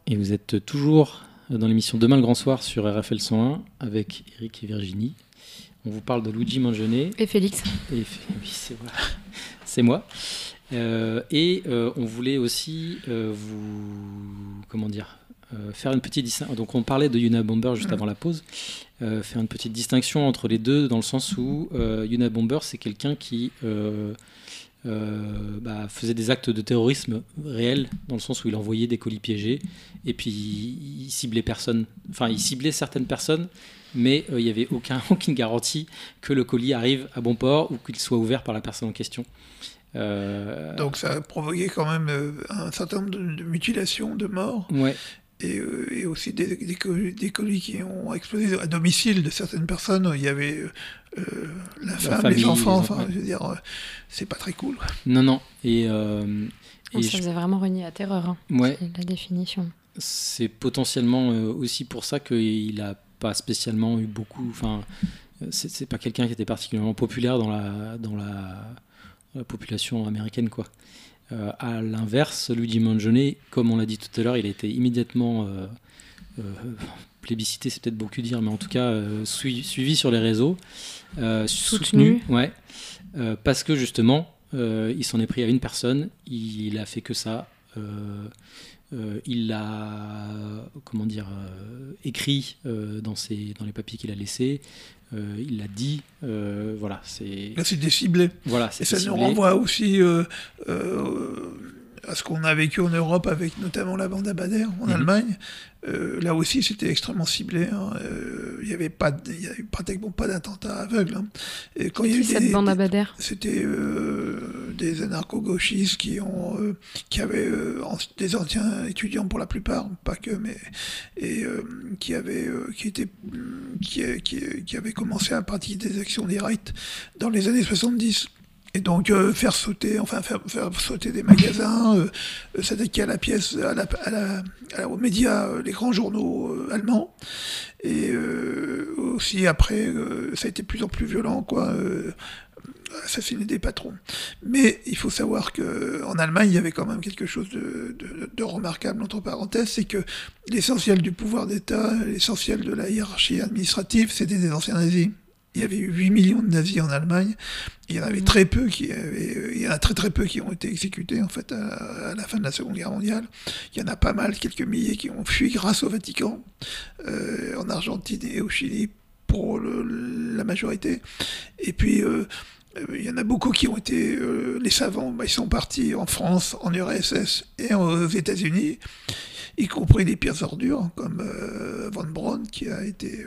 Et vous êtes toujours dans l'émission Demain le Grand Soir sur RFL 101 avec Eric et Virginie. On vous parle de Luigi Mangione. Et Félix. Oui, c'est moi. On voulait aussi faire une petite distinction. Donc on parlait de Unabomber juste avant la pause. Faire une petite distinction entre les deux dans le sens où Unabomber, c'est quelqu'un qui faisait des actes de terrorisme réels, dans le sens où il envoyait des colis piégés et puis il ciblait personne. Enfin, il ciblait certaines personnes, mais il n'y avait aucune garantie que le colis arrive à bon port ou qu'il soit ouvert par la personne en question. Donc ça a provoqué quand même un certain nombre de mutilations, de morts. Ouais. Et aussi des colis qui ont explosé à domicile de certaines personnes. Il y avait la femme, famille, les enfants. ouais. Je veux dire, c'est pas très cool. Non. Ça faisait vraiment renier à terreur. Hein. Ouais. C'est la définition. C'est potentiellement aussi pour ça qu'il n'a pas spécialement eu beaucoup. Enfin, c'est pas quelqu'un qui était particulièrement populaire dans la population américaine, quoi. À l'inverse, Luigi Mangione, comme on l'a dit tout à l'heure, il a été immédiatement plébiscité, c'est peut-être beaucoup dire, mais en tout cas suivi sur les réseaux, soutenu, ouais, parce que justement, il s'en est pris à une personne, il a fait que ça. Il l'a écrit dans les papiers qu'il a laissés. Il l'a dit, voilà. Là, c'était ciblé. Voilà, et ça nous renvoie aussi à ce qu'on a vécu en Europe avec notamment la bande à Bader en Allemagne. Là aussi, c'était extrêmement ciblé. Hein. Il y avait pratiquement pas d'attentat aveugle. Hein. Et quand il y a eu cette bande à Bader ? C'était des anarcho-gauchistes qui avaient des anciens étudiants pour la plupart, pas que, mais qui avaient commencé à pratiquer des actions directes dans les années 70. Et donc faire sauter des magasins, s'attaquer à la pièce, aux médias, les grands journaux allemands. Et aussi après, ça a été de plus en plus violent, quoi. Assassiner des patrons. Mais il faut savoir qu'en Allemagne, il y avait quand même quelque chose de remarquable, entre parenthèses, c'est que l'essentiel du pouvoir d'État, l'essentiel de la hiérarchie administrative, c'était des anciens nazis. Il y avait eu 8 millions de nazis en Allemagne. Il y en avait très peu il y en a très peu qui ont été exécutés en fait à la fin de la Seconde Guerre mondiale. Il y en a pas mal, quelques milliers qui ont fui grâce au Vatican, en Argentine et au Chili pour la majorité. Et puis il y en a beaucoup qui ont été les savants. Ils sont partis en France, en URSS et aux États-Unis, y compris les pires ordures, comme Von Braun, qui a été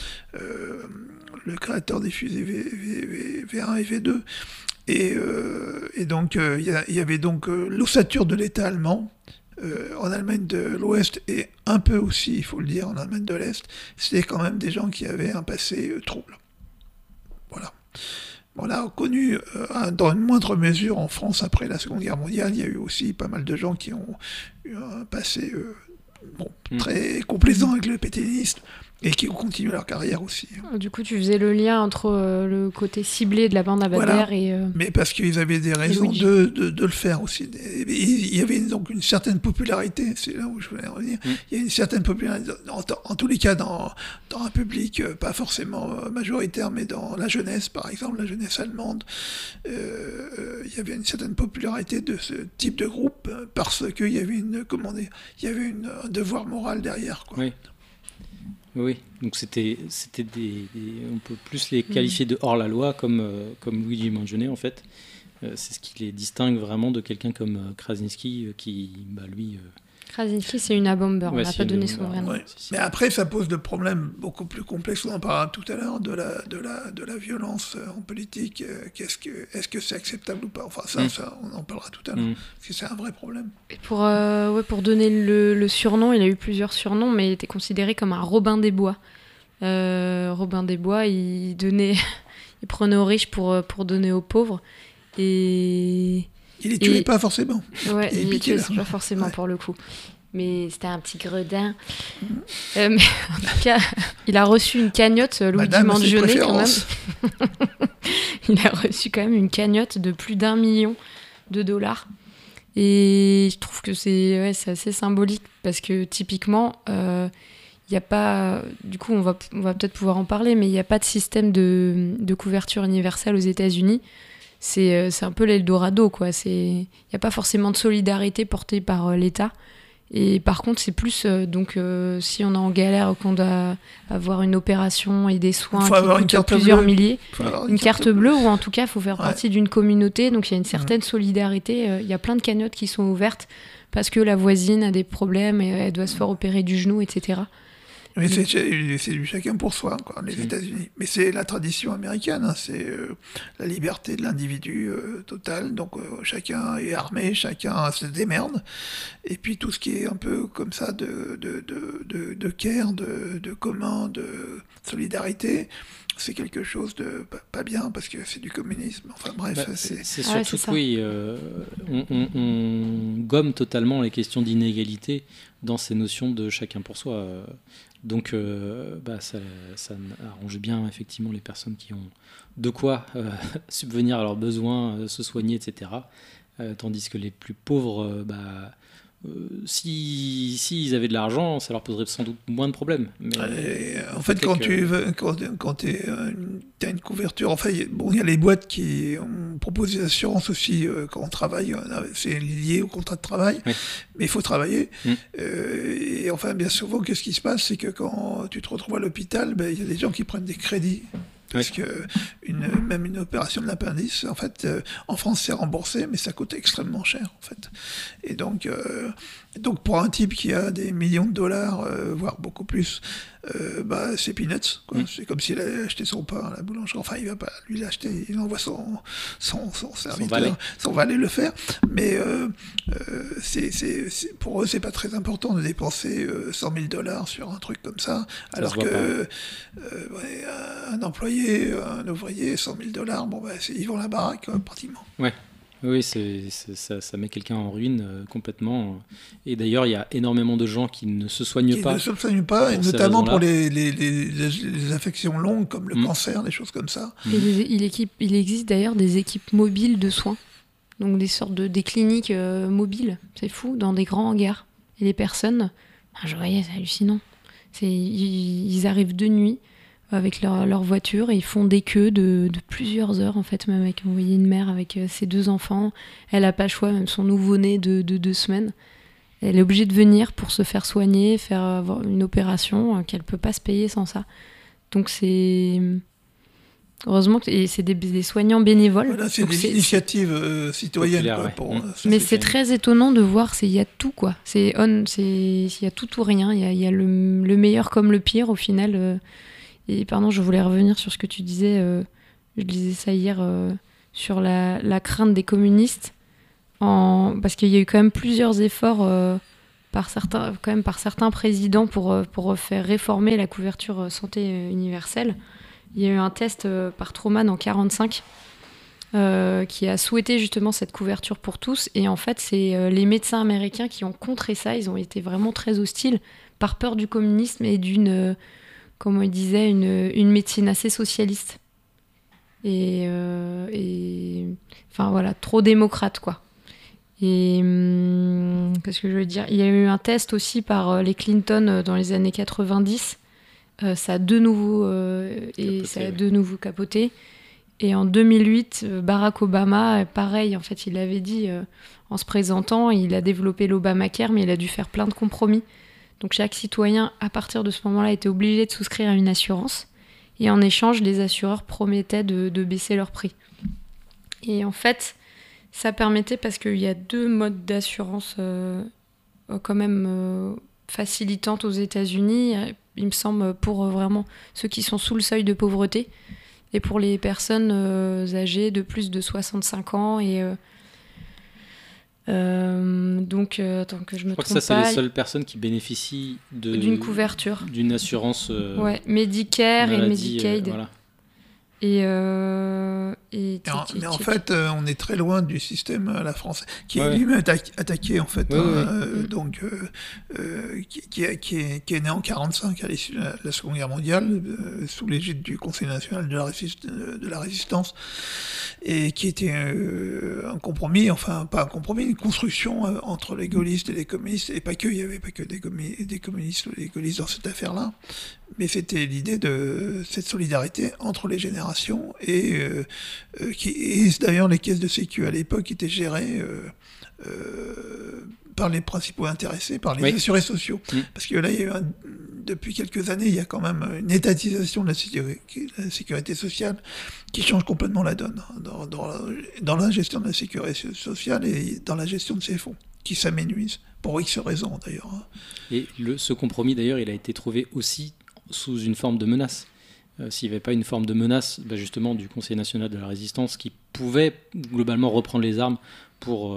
le créateur des fusées V1 et V2. Et donc, il y avait donc l'ossature de l'État allemand, en Allemagne de l'Ouest, et un peu aussi, il faut le dire, en Allemagne de l'Est. C'était quand même des gens qui avaient un passé trouble. Voilà. On a connu, dans une moindre mesure, en France, après la Seconde Guerre mondiale, il y a eu aussi pas mal de gens qui ont eu un passé très complaisant avec le pétainisme et qui ont continué leur carrière aussi. Du coup, tu faisais le lien entre le côté ciblé de la bande à Bader et... Mais parce qu'ils avaient des raisons de le faire aussi. Il y avait donc une certaine popularité, c'est là où je voulais en revenir. Il y a une certaine popularité, en tous les cas, dans un public pas forcément majoritaire, mais dans la jeunesse, par exemple, la jeunesse allemande. Il y avait une certaine popularité de ce type de groupe parce qu'il y avait un devoir moral derrière, quoi. Oui, donc c'était on peut plus les qualifier de hors-la-loi comme Luigi Mangione en fait. C'est ce qui les distingue vraiment de quelqu'un comme Krasinski qui, lui... Krasinski, c'est une Unabomber, on n'a pas donné son vrai nom. Ouais. Mais après, ça pose le problème beaucoup plus complexe, on en parlera tout à l'heure, de la violence en politique. Est-ce que c'est acceptable ou pas ? Enfin, ça, on en parlera tout à l'heure, parce que c'est un vrai problème. Et pour donner le surnom, il a eu plusieurs surnoms, mais il était considéré comme un Robin des Bois. Robin des Bois, il prenait aux riches pour donner aux pauvres. Et... Il les tuait pas forcément. Ouais, il les tuait pas forcément pour le coup. Mais c'était un petit gredin. Mais en tout cas, il a reçu une cagnotte, Luigi Mangione, quand même. Il a reçu quand même une cagnotte de plus d'1 million de dollars. Et je trouve que c'est assez symbolique parce que typiquement, il n'y a pas... Du coup, on va peut-être pouvoir en parler, mais il n'y a pas de système de couverture universelle aux États-Unis. C'est un peu l'Eldorado, quoi. Il n'y a pas forcément de solidarité portée par l'État. Et par contre, c'est plus, si on est en galère, qu'on doit avoir une opération et des soins qui coûtent plusieurs milliers, une carte bleue, ou en tout cas, il faut faire partie d'une communauté. Donc, il y a une certaine solidarité. Il y a plein de cagnottes qui sont ouvertes parce que la voisine a des problèmes et elle doit se faire opérer du genou, etc. Mais c'est du chacun pour soi, quoi, les États-Unis. Mais c'est la tradition américaine, hein, c'est la liberté de l'individu totale. Donc chacun est armé, chacun se démerde. Et puis tout ce qui est un peu comme ça de care, de commun, de solidarité, c'est quelque chose de pas bien parce que c'est du communisme. Enfin bref, c'est surtout que oui, on gomme totalement les questions d'inégalité dans ces notions de chacun pour soi. Donc ça arrange bien effectivement les personnes qui ont de quoi subvenir à leurs besoins, se soigner, etc. Tandis que les plus pauvres, s'ils avaient de l'argent, ça leur poserait sans doute moins de problèmes. Mais en fait, quand tu as une couverture, enfin, il y a les boîtes qui proposent des assurances aussi quand on travaille, c'est lié au contrat de travail, oui. Mais il faut travailler. Et enfin, bien souvent, qu'est-ce qui se passe, c'est que quand tu te retrouves à l'hôpital, il y a des gens qui prennent des crédits. Parce que même une opération de l'appendice, en fait, en France, c'est remboursé, mais ça coûte extrêmement cher, en fait. Et donc pour un type qui a des millions de dollars, voire beaucoup plus, c'est peanuts, quoi. C'est comme s'il avait acheté son pain à la boulangerie. Enfin, il va pas lui l'acheter, il envoie son serviteur, son valet le faire. Mais pour eux, c'est pas très important de dépenser $100,000 sur un truc comme ça alors que un employé, un ouvrier, $100,000, ils vont à la baraque, pratiquement. Ouais. Oui, ça met quelqu'un en ruine complètement. Et d'ailleurs, il y a énormément de gens qui ne se soignent pas. Qui ne se soignent pas, et notamment pour les affections longues comme le cancer, des choses comme ça. Et il existe d'ailleurs des équipes mobiles de soins. Donc des sortes des cliniques mobiles, c'est fou, dans des grands hangars. Et les personnes, je voyais, c'est hallucinant. Ils arrivent de nuit avec leur voiture et ils font des queues de plusieurs heures, en fait, même avec envoyer une mère avec ses 2 enfants. Elle n'a pas le choix, même son nouveau-né de 2 semaines. Elle est obligée de venir pour se faire soigner, faire avoir une opération qu'elle ne peut pas se payer sans ça. Donc c'est... Heureusement, et c'est des soignants bénévoles. Voilà, c'est des initiatives citoyennes. Mais c'est très étonnant de voir, il y a tout, quoi. Il y a tout ou rien. Il y a le meilleur comme le pire, au final. Et pardon, je voulais revenir sur ce que tu disais. Je lisais ça hier sur la crainte des communistes. Parce qu'il y a eu quand même plusieurs efforts par certains présidents pour faire réformer la couverture santé universelle. Il y a eu un test par Truman en 1945 qui a souhaité justement cette couverture pour tous. Et en fait, c'est les médecins américains qui ont contré ça. Ils ont été vraiment très hostiles par peur du communisme et d'une, comme on disait, une médecine assez socialiste. Et enfin voilà, trop démocrate, quoi. Et qu'est-ce que je veux dire ? Il y a eu un test aussi par les Clinton dans les années 90. Ça a de nouveau capoté. Et en 2008, Barack Obama, pareil, en fait, il avait dit, en se présentant, il a développé l'Obamacare, mais il a dû faire plein de compromis. Donc chaque citoyen, à partir de ce moment-là, était obligé de souscrire à une assurance. Et en échange, les assureurs promettaient de baisser leur prix. Et en fait, ça permettait, parce qu'il y a 2 modes d'assurance quand même facilitantes aux États-Unis, il me semble, pour vraiment ceux qui sont sous le seuil de pauvreté et pour les personnes âgées de plus de 65 ans. Et donc, tant que je me trompe pas... Je crois que ça, c'est les seules personnes qui bénéficient d'une couverture. D'une assurance Medicare maladie, et Medicaid. Voilà. Mais en fait, on est très loin du système à la française, qui est Ouais. lui-même attaqué, en fait, Ouais. donc, qui est né en 1945, à l'issue de la Seconde Guerre mondiale, sous l'égide du Conseil national de la résistance, et qui était un compromis, enfin, pas un compromis, une construction entre les gaullistes et les communistes, et pas que, il n'y avait pas que des communistes ou des gaullistes dans cette affaire-là, mais c'était l'idée de cette solidarité entre les générations et d'ailleurs les caisses de sécu à l'époque étaient gérées par les principaux intéressés, par les assurés sociaux. Parce que là, il y a eu depuis quelques années, il y a quand même une étatisation de la sécurité sociale qui change complètement la donne dans la gestion de la sécurité sociale et dans la gestion de ces fonds, qui s'amenuisent, pour X raisons d'ailleurs. Et ce compromis, d'ailleurs, il a été trouvé aussi sous une forme de menace. S'il n'y avait pas une forme de menace, justement, du Conseil national de la résistance qui pouvait globalement reprendre les armes pour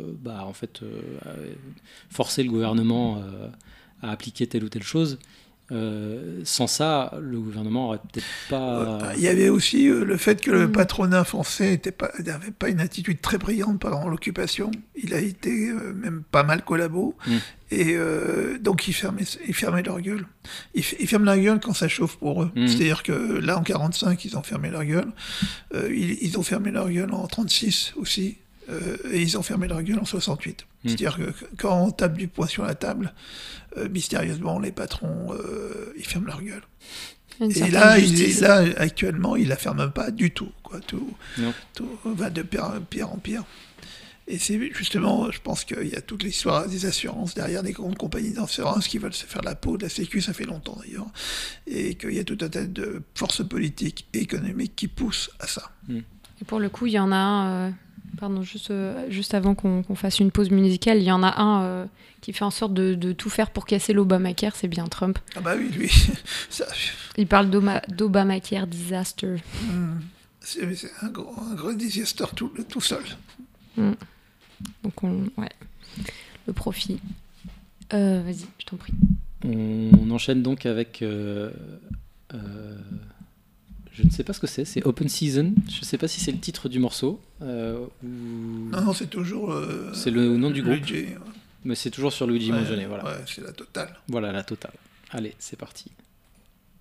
forcer le gouvernement à appliquer telle ou telle chose. Sans ça, le gouvernement n'aurait peut-être pas... Il y avait aussi le fait que le patronat français n'avait pas une attitude très brillante pendant l'occupation. Il a été même pas mal collabo. Et donc ils fermaient leur gueule. Ils ferment la gueule quand ça chauffe pour eux. C'est-à-dire que là, en 1945, ils ont fermé leur gueule. Ils ont fermé leur gueule en 1936 aussi. Et ils ont fermé leur gueule en 1968. C'est-à-dire que quand on tape du poing sur la table, mystérieusement, les patrons, ils ferment leur gueule. Et là, actuellement, ils la ferment pas du tout. Tout va de pire en pire. Et c'est justement, je pense qu'il y a toute l'histoire des assurances derrière, des grandes compagnies d'assurance qui veulent se faire la peau de la Sécu, ça fait longtemps d'ailleurs, et qu'il y a tout un tas de forces politiques et économiques qui poussent à ça. Et pour le coup, il y en a un... Pardon, juste avant qu'on fasse une pause musicale, il y en a un qui fait en sorte de tout faire pour casser l'Obamacare, c'est bien Trump. Ah bah oui, lui. Ça... Il parle d'Obamacare disaster. C'est un gros disaster tout seul. Donc le profit. Vas-y, je t'en prie. On enchaîne donc avec... je ne sais pas ce que c'est Open Season. Je ne sais pas si c'est le titre du morceau. Non, c'est toujours... c'est le nom du groupe. Luigi, Mais c'est toujours sur Luigi Mangione, voilà. Ouais, c'est la totale. Voilà, la totale. Allez, c'est parti.